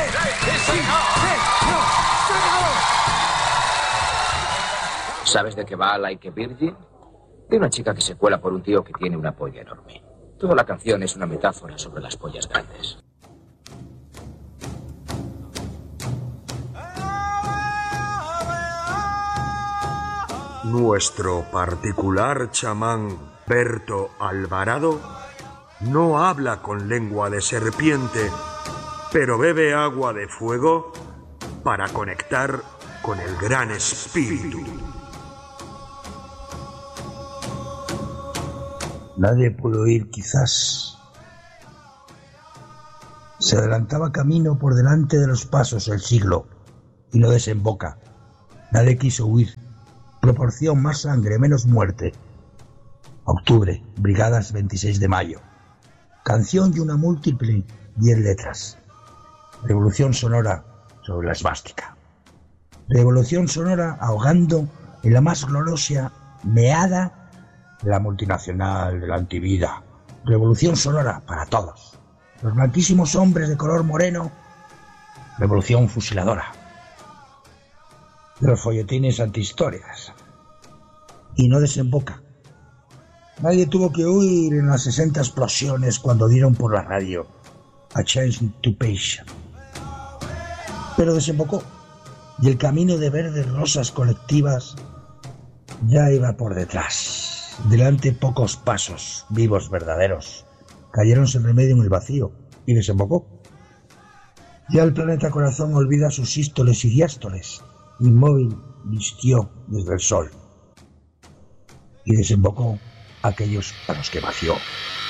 ¿Sabes de qué va Like a Virgin? De una chica que se cuela por un tío que tiene una polla enorme. Toda la canción es una metáfora sobre las pollas grandes. Nuestro particular chamán Berto Alvarado no habla con lengua de serpiente, pero bebe agua de fuego para conectar con el gran espíritu. Nadie pudo oír, quizás. Se adelantaba camino por delante de los pasos el siglo y no desemboca. Nadie quiso huir. Proporción más sangre, menos muerte. Octubre, Brigadas 26 de mayo. Canción de una múltiple 10 letras. Revolución sonora sobre la esvástica. Revolución sonora ahogando en la más gloriosa meada la multinacional de la antivida. Revolución sonora para todos. Los blanquísimos hombres de color moreno. Revolución fusiladora. De los folletines antihistorias. Y no desemboca. Nadie tuvo que huir en las 60 explosiones cuando dieron por la radio A Change to Page. Pero desembocó. Y el camino de verdes rosas colectivas ya iba por detrás. Delante pocos pasos, vivos, verdaderos. Cayeron sin remedio en el vacío y desembocó. Ya el planeta corazón olvida sus sístoles y diástoles. Inmóvil vistió desde el sol. Y desembocó aquellos a los que vació.